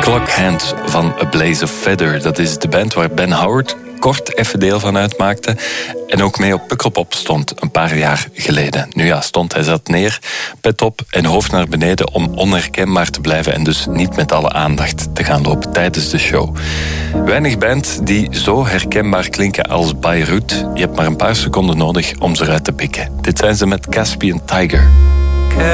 Clock Hands van A Blaze of Feather. Dat is de band waar Ben Howard kort even deel van uitmaakte en ook mee op Pukkelpop stond een paar jaar geleden. Nu ja, hij zat neer, pet op en hoofd naar beneden om onherkenbaar te blijven en dus niet met alle aandacht te gaan lopen tijdens de show. Weinig bands die zo herkenbaar klinken als Beirut. Je hebt maar een paar seconden nodig om ze eruit te pikken. Dit zijn ze met Caspian Tiger.